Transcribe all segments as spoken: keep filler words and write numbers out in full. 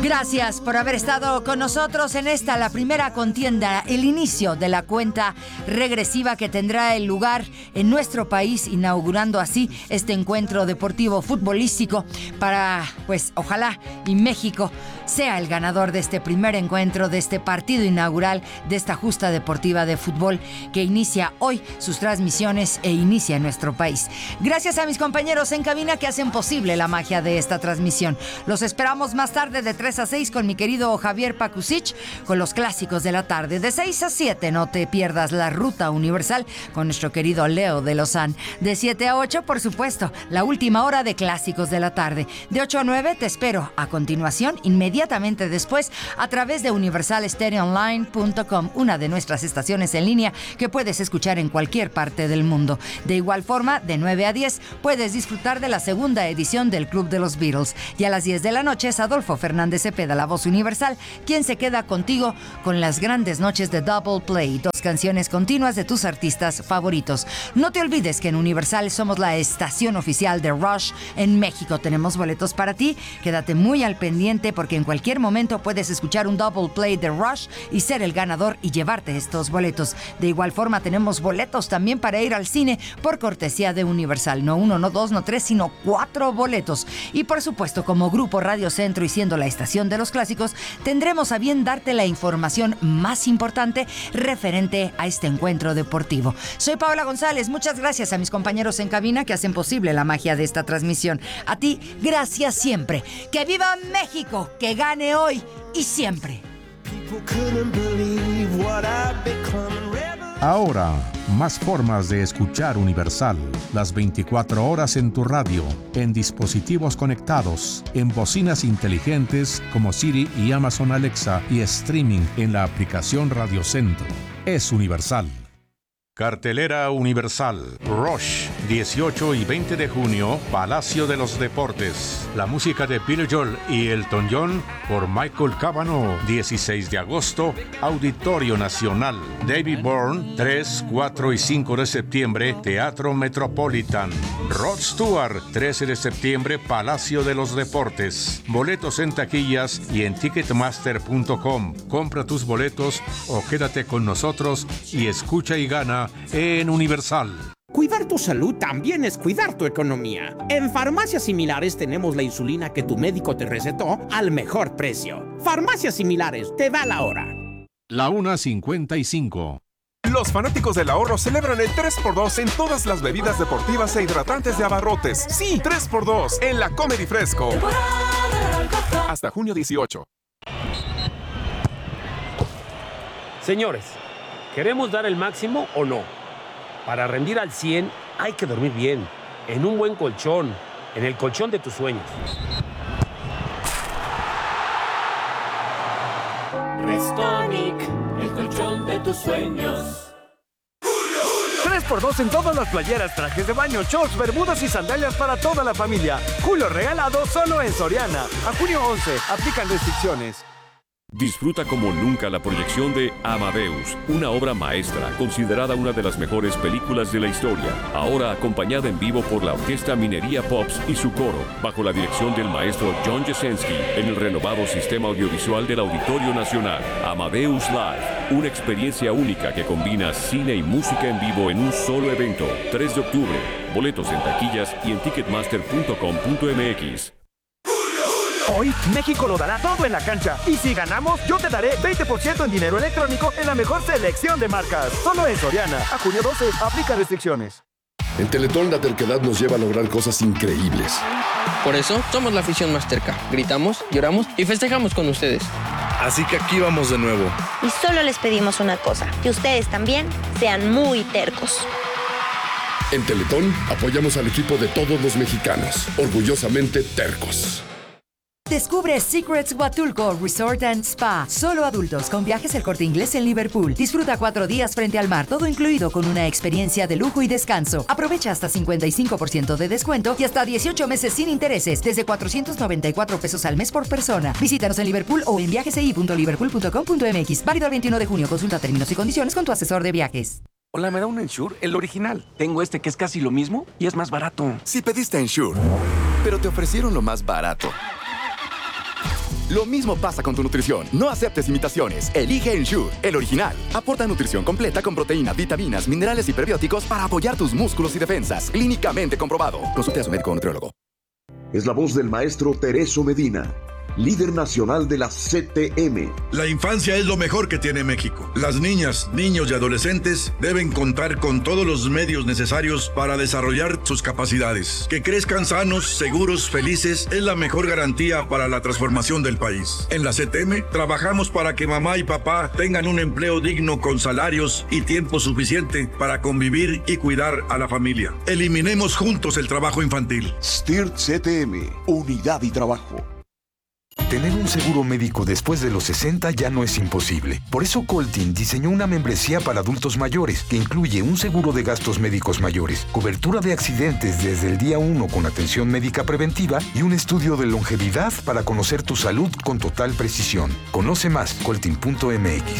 Gracias por haber estado con nosotros en esta, la primera contienda, el inicio de la cuenta regresiva que tendrá el lugar en nuestro país, inaugurando así este encuentro deportivo futbolístico para, pues, ojalá y México sea el ganador de este primer encuentro, de este partido inaugural, de esta justa deportiva de fútbol que inicia hoy sus transmisiones e inicia en nuestro país. Gracias a mis compañeros en cabina que hacen posible la magia de esta transmisión. Los esperamos más tarde de tres a seis con mi querido Javier Pakusich con los clásicos de la tarde. De seis a siete no te pierdas la Ruta Universal con nuestro querido Leo de Lozán. De siete a ocho, por supuesto, la última hora de clásicos de la tarde. De ocho a nueve te espero a continuación, inmediatamente después, a través de universal stereo online punto com, una de nuestras estaciones en línea que puedes escuchar en cualquier parte del mundo. De igual forma, de nueve a diez puedes disfrutar de la segunda edición del Club de los Beatles. Y a las diez de la noche es Adolfo Fernández Cepeda, la voz universal, quien se queda contigo con las grandes noches de Double Play, dos canciones continuas de tus artistas favoritos. No te olvides que en Universal somos la estación oficial de Rush en México. Tenemos boletos para ti, quédate muy al pendiente porque en cualquier momento puedes escuchar un Double Play de Rush y ser el ganador y llevarte estos boletos. De igual forma tenemos boletos también para ir al cine por cortesía de Universal. No uno, no dos, no tres, sino cuatro boletos. Y por supuesto, como Grupo Radio Centro y siendo la estación de los clásicos, tendremos a bien darte la información más importante referente a este encuentro deportivo. Soy Paola González, muchas gracias a mis compañeros en cabina que hacen posible la magia de esta transmisión. A ti, gracias siempre. ¡Que viva México! ¡Que gane hoy y siempre! Ahora, más formas de escuchar Universal. Las veinticuatro horas en tu radio, en dispositivos conectados, en bocinas inteligentes como Siri y Amazon Alexa y streaming en la aplicación Radio Centro. Es Universal. Cartelera Universal. Rush, dieciocho y veinte de junio, Palacio de los Deportes. La música de Billy Joel y Elton John por Michael Cavanaugh. dieciséis de agosto, Auditorio Nacional. David Byrne, tres, cuatro y cinco de septiembre, Teatro Metropolitan. Rod Stewart, trece de septiembre, Palacio de los Deportes. Boletos en taquillas y en ticketmaster punto com. Compra tus boletos o quédate con nosotros y escucha y gana en Universal. Cuidar tu salud también es cuidar tu economía. En Farmacias Similares tenemos la insulina que tu médico te recetó al mejor precio. Farmacias Similares, te da la hora. La una cincuenta y cinco. Los fanáticos del ahorro celebran el tres por dos en todas las bebidas deportivas e hidratantes de Abarrotes. Sí, tres por dos en la Comedy Fresco. Hasta junio dieciocho. Señores, ¿queremos dar el máximo o no? Para rendir al cien hay que dormir bien, en un buen colchón, en el colchón de tus sueños. Restonic, el colchón de tus sueños. tres por dos en todas las playeras, trajes de baño, shorts, bermudas y sandalias para toda la familia. Julio regalado solo en Soriana. A junio once, aplican restricciones. Disfruta como nunca la proyección de Amadeus, una obra maestra considerada una de las mejores películas de la historia, ahora acompañada en vivo por la Orquesta Minería Pops y su coro, bajo la dirección del maestro John Jasenski, en el renovado sistema audiovisual del Auditorio Nacional. Amadeus Live, una experiencia única que combina cine y música en vivo en un solo evento. tres de octubre, boletos en taquillas y en ticketmaster punto com punto m x. Hoy, México lo dará todo en la cancha. Y si ganamos, yo te daré veinte por ciento en dinero electrónico en la mejor selección de marcas. Solo en Soriana. A junio doce, aplica restricciones. En Teletón la terquedad nos lleva a lograr cosas increíbles. Por eso, somos la afición más terca. Gritamos, lloramos y festejamos con ustedes. Así que aquí vamos de nuevo. Y solo les pedimos una cosa, que ustedes también sean muy tercos. En Teletón apoyamos al equipo de todos los mexicanos. Orgullosamente tercos. Descubre Secrets Huatulco Resort and Spa. Solo adultos con viajes El Corte Inglés en Liverpool. Disfruta cuatro días frente al mar, todo incluido con una experiencia de lujo y descanso. Aprovecha hasta cincuenta y cinco por ciento de descuento y hasta dieciocho meses sin intereses, desde cuatrocientos noventa y cuatro pesos al mes por persona. Visítanos en Liverpool o en viajes punto liverpool punto com punto m x. Válido el veintiuno de junio. Consulta términos y condiciones con tu asesor de viajes. Hola, ¿me da un Ensure? El original. Tengo este que es casi lo mismo y es más barato. Sí pediste Ensure, pero te ofrecieron lo más barato. Lo mismo pasa con tu nutrición. No aceptes imitaciones. Elige Ensure, el original. Aporta nutrición completa con proteína, vitaminas, minerales y prebióticos para apoyar tus músculos y defensas. Clínicamente comprobado. Consulte a su médico o nutriólogo. Es la voz del maestro Tereso Medina, líder nacional de la C T M. La infancia es lo mejor que tiene México. Las niñas, niños y adolescentes deben contar con todos los medios necesarios para desarrollar sus capacidades. Que crezcan sanos, seguros, felices es la mejor garantía para la transformación del país. En la C T M trabajamos para que mamá y papá tengan un empleo digno con salarios y tiempo suficiente para convivir y cuidar a la familia. Eliminemos juntos el trabajo infantil. S T I R T C T M, unidad y trabajo. Tener un seguro médico después de los sesenta ya no es imposible. Por eso Coltin diseñó una membresía para adultos mayores que incluye un seguro de gastos médicos mayores, cobertura de accidentes desde el día uno con atención médica preventiva y un estudio de longevidad para conocer tu salud con total precisión. Conoce más, coltin punto m x.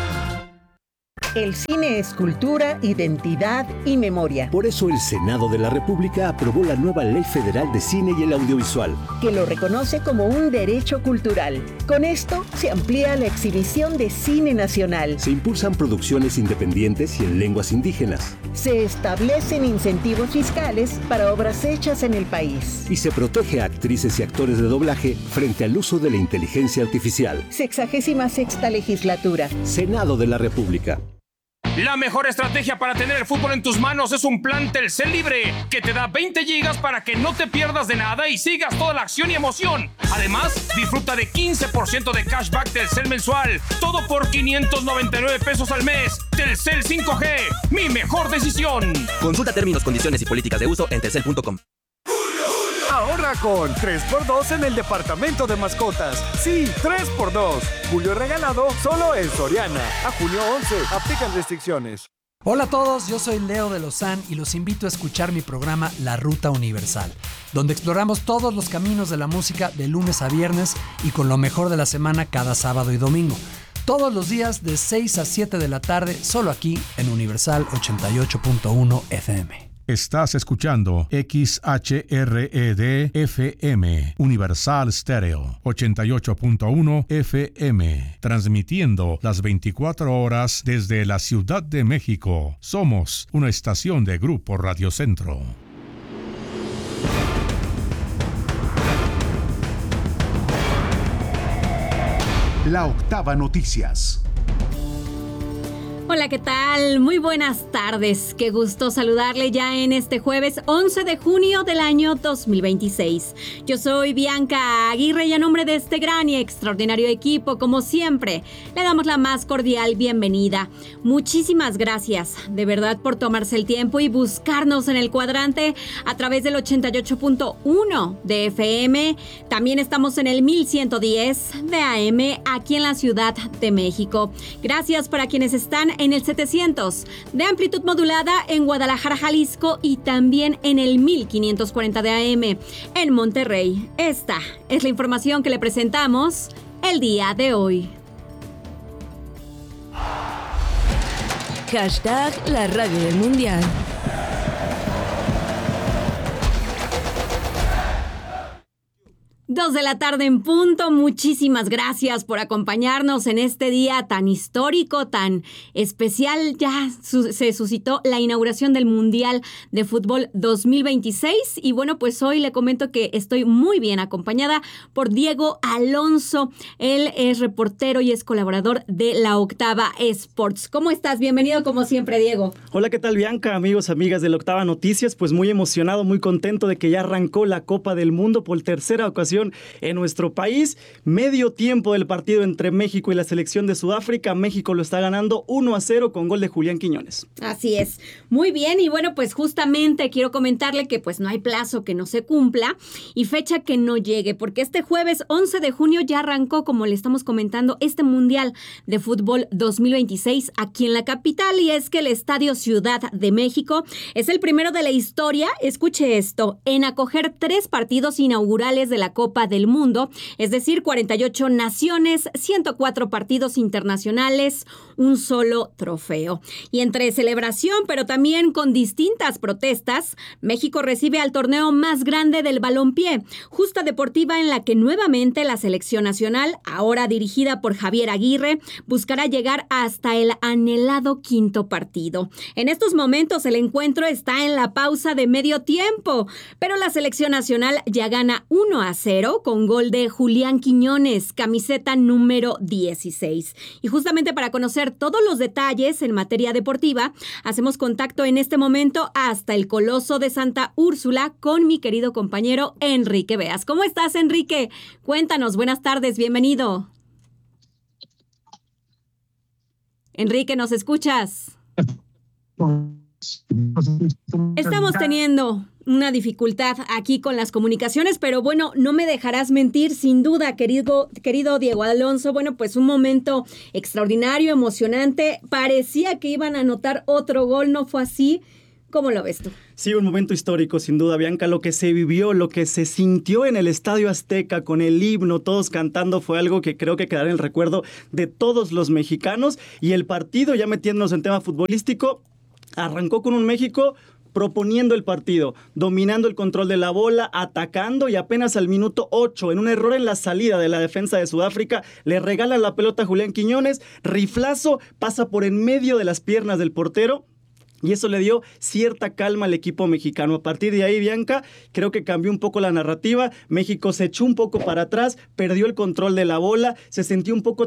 El cine es cultura, identidad y memoria. Por eso el Senado de la República aprobó la nueva Ley Federal de Cine y el Audiovisual, que lo reconoce como un derecho cultural. Con esto se amplía la exhibición de cine nacional. Se impulsan producciones independientes y en lenguas indígenas. Se establecen incentivos fiscales para obras hechas en el país. Y se protege a actrices y actores de doblaje frente al uso de la inteligencia artificial. Sexagésima sexta legislatura. Senado de la República. La mejor estrategia para tener el fútbol en tus manos es un plan Telcel Libre, que te da veinte gigas para que no te pierdas de nada y sigas toda la acción y emoción. Además, disfruta de quince por ciento de cashback Telcel mensual, todo por quinientos noventa y nueve pesos al mes. Telcel cinco G, mi mejor decisión. Consulta términos, condiciones y políticas de uso en telcel punto com. Ahorra con tres por dos en el departamento de mascotas. Sí, tres por dos. Julio regalado solo en Soriana. A junio once. Aplican restricciones. Hola a todos, yo soy Leo de Lozán y los invito a escuchar mi programa La Ruta Universal, donde exploramos todos los caminos de la música de lunes a viernes y con lo mejor de la semana cada sábado y domingo. Todos los días de seis a siete de la tarde, solo aquí en Universal ochenta y ocho punto uno F M. Estás escuchando X H R E D F M, Universal Stereo, ochenta y ocho punto uno F M, transmitiendo las veinticuatro horas desde la Ciudad de México. Somos una estación de Grupo Radio Centro. La Octava Noticias. Hola, ¿qué tal? Muy buenas tardes. Qué gusto saludarle ya en este jueves once de junio del año dos mil veintiséis. Yo soy Bianca Aguirre y a nombre de este gran y extraordinario equipo, como siempre, le damos la más cordial bienvenida. Muchísimas gracias, de verdad, por tomarse el tiempo y buscarnos en el cuadrante a través del ochenta y ocho punto uno de F M. También estamos en el mil ciento diez de A M aquí en la Ciudad de México. Gracias para quienes están en el setecientos de amplitud modulada en Guadalajara, Jalisco, y también en el mil quinientos cuarenta de A M en Monterrey. Esta es la información que le presentamos el día de hoy. Hashtag la radio del mundial. Dos de la tarde en punto. Muchísimas gracias por acompañarnos en este día tan histórico, tan especial. Ya su- se suscitó la inauguración del Mundial de Fútbol dos mil veintiséis. Y bueno, pues hoy le comento que estoy muy bien acompañada por Diego Alonso. Él es reportero y es colaborador de La Octava Sports. ¿Cómo estás? Bienvenido como siempre, Diego. Hola, ¿qué tal, Bianca? Amigos, amigas de La Octava Noticias, pues muy emocionado, muy contento de que ya arrancó la Copa del Mundo por tercera ocasión en nuestro país. Medio tiempo del partido entre México y la selección de Sudáfrica. México lo está ganando uno a cero con gol de Julián Quiñones. Así es. Muy bien, y bueno, pues justamente quiero comentarle que pues no hay plazo que no se cumpla y fecha que no llegue, porque este jueves once de junio ya arrancó, como le estamos comentando, este Mundial de Fútbol dos mil veintiséis aquí en la capital, y es que el Estadio Ciudad de México es el primero de la historia, escuche esto, en acoger tres partidos inaugurales de la Copa Copa del Mundo, es decir, cuarenta y ocho naciones, ciento cuatro partidos internacionales, un solo trofeo. Y entre celebración, pero también con distintas protestas, México recibe al torneo más grande del balompié, justa deportiva en la que nuevamente la selección nacional, ahora dirigida por Javier Aguirre, buscará llegar hasta el anhelado quinto partido. En estos momentos el encuentro está en la pausa de medio tiempo, pero la selección nacional ya gana uno a cero con gol de Julián Quiñones, camiseta número dieciséis. Y justamente para conocer todos los detalles en materia deportiva, hacemos contacto en este momento hasta el Coloso de Santa Úrsula con mi querido compañero Enrique Beas. ¿Cómo estás, Enrique? Cuéntanos, buenas tardes, bienvenido. Enrique, ¿nos escuchas? Estamos teniendo una dificultad aquí con las comunicaciones, pero bueno, no me dejarás mentir, sin duda, querido, querido Diego Alonso. Bueno, pues un momento extraordinario, emocionante. Parecía que iban a anotar otro gol, ¿no fue así? ¿Cómo lo ves tú? Sí, un momento histórico, sin duda, Bianca. Lo que se vivió, lo que se sintió en el Estadio Azteca con el himno, todos cantando, fue algo que creo que quedará en el recuerdo de todos los mexicanos. Y el partido, ya metiéndonos en tema futbolístico, arrancó con un México proponiendo el partido, dominando el control de la bola, atacando, y apenas al minuto ocho, en un error en la salida de la defensa de Sudáfrica, le regalan la pelota a Julián Quiñones, riflazo, pasa por en medio de las piernas del portero, y eso le dio cierta calma al equipo mexicano. A partir de ahí, Bianca, creo que cambió un poco la narrativa. México se echó un poco para atrás, perdió el control de la bola, se sintió un poco